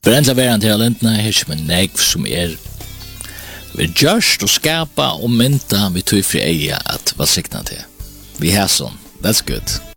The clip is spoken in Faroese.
Brendla verand til lentna her som negv som vi gjørst og skapa og mynta vi tog fri eia at hva sikna til. Vi har sånn, that's good.